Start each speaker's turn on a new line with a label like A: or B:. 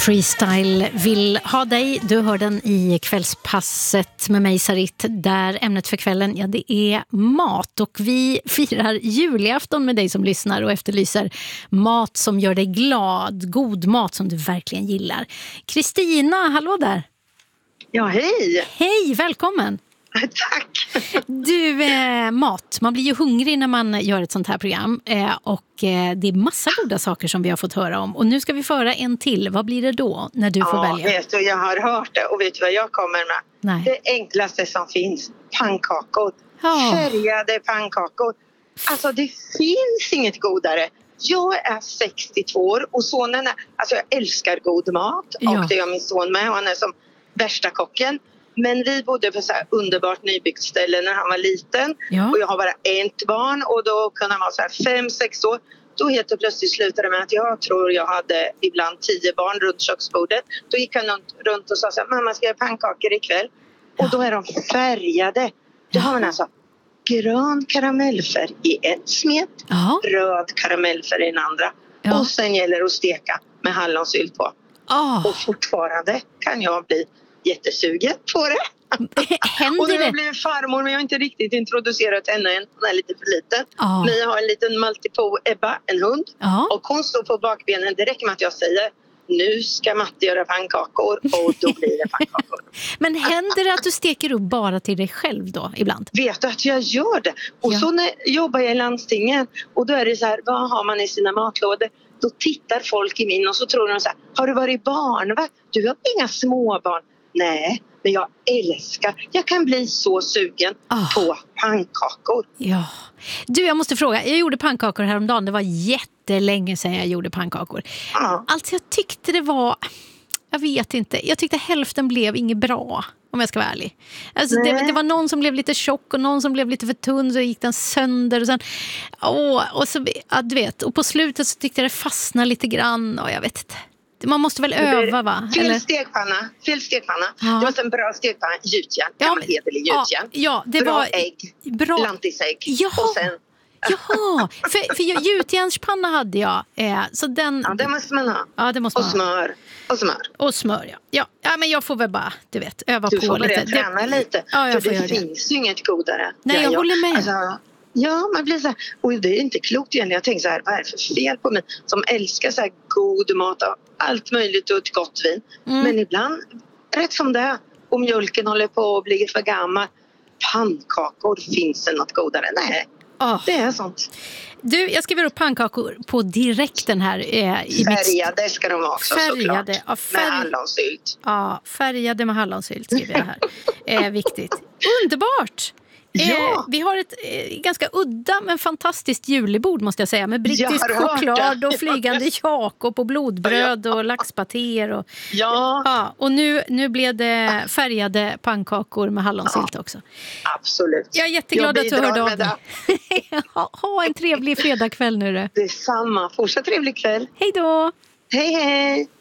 A: Freestyle vill ha dig. Du hör den i kvällspasset med mig, Sarit, där ämnet för kvällen, ja, det är mat. Och vi firar julafton med dig som lyssnar och efterlyser mat som gör dig glad. God mat som du verkligen gillar. Kristina, hallå där.
B: Ja, hej.
A: Hej, välkommen.
B: Tack.
A: Du, mat. Man blir ju hungrig när man gör ett sånt här program. Och det är massa goda saker som vi har fått höra om. Och nu ska vi föra en till. Vad blir det då när du får välja?
B: Vet du, jag har hört det. Och vet du vad jag kommer med?
A: Nej.
B: Det enklaste som finns. Pannkakor. Färgade pannkakor. Alltså det finns inget godare. Jag är 62 år och sonen är... Alltså jag älskar god mat. Och det gör min son med. Och han är som värsta kocken. Men vi bodde på så här underbart nybyggt ställe när han var liten. Ja. Och jag har bara ett barn. Och då kunde han vara så här 5-6 år. Då helt plötsligt slutade det med att jag tror jag hade ibland 10 barn runt köksbordet. Då gick han runt och sa så här: mamma, ska jag ha pannkakor ikväll? Ja. Och då är de färgade. Då har man alltså grön karamellfärg i en smet. Ja. Röd karamellfärg i en andra. Ja. Och sen gäller det att steka med hallonsylt på. Och fortfarande kan jag bli jättesugen på det.
A: Händer
B: och nu har
A: det?
B: Jag blivit farmor, men jag har inte riktigt introducerat henne än. Hon är lite för liten. Men jag har en liten Maltipoo Ebba, en hund. Och hon står på bakbenen. Det räcker med att jag säger: nu ska Matti göra pannkakor. Och då blir det pannkakor.
A: Men händer det att du steker upp bara till dig själv då ibland?
B: Vet du att jag gör det? Och så när jag jobbar i landstingen. Och då är det så här: vad har man i sina matlådor? Då tittar folk i min och så tror de så här: har du varit barnvakt? Du har inga småbarn. Nej, men jag älskar. Jag kan bli så sugen på pannkakor.
A: Ja. Du, jag måste fråga. Jag gjorde pannkakor häromdagen. Det var jättelänge sedan jag gjorde pannkakor. Alltså jag tyckte det var... Jag vet inte. Jag tyckte hälften blev inget bra, om jag ska vara ärlig. Alltså det var någon som blev lite tjock och någon som blev lite för tunn, så gick den sönder och sen och så, ja, du vet, och på slutet så tyckte jag det fastnade lite grann och jag vet inte. Man måste väl öva, va?
B: Fel stekpanna. Ja. Det var en bra stekpanna. Gjutjärn. Gammal hederlig gjutjärn.
A: Ja, det
B: bra
A: var
B: ägg.
A: Bra
B: lantisägg.
A: Ja.
B: Och sen...
A: Jaha, för gjutjärnspanna hade jag. Så den...
B: Ja, det måste man ha.
A: Ja, det måste man ha.
B: Och smör.
A: Ja, men jag får väl bara, du vet, öva på lite.
B: Du får börja träna lite.
A: Ja,
B: för det finns ju inget godare.
A: Nej, jag håller med.
B: Alltså, ja, man blir så här, och det är inte klokt igen. Jag tänker så här: vad är det för fel på mig som älskar så här god mat och allt möjligt och ett gott vin. Men ibland, rätt som det är, och mjölken håller på att bli för gammal, pannkakor, finns det något godare? Nej, det är sånt.
A: Du, jag skriver upp pannkakor på direkten här.
B: Färgade ska de vara också,
A: färgade,
B: såklart. Med hallonsylt.
A: Ja, färgade med hallonsylt skriver jag här. Viktigt. Underbart!
B: Ja.
A: Vi har ett ganska udda men fantastiskt julebord, måste jag säga, med brittisk choklad och flygande Jakob och blodbröd och laxpatéer och och nu blev det färgade pannkakor med hallonsylt också.
B: Absolut.
A: Jag är jätteglad att du hörde av dig. Ha en trevlig fredagkväll nu.
B: Detsamma. Fortsatt trevlig kväll.
A: Hej då.
B: Hej hej.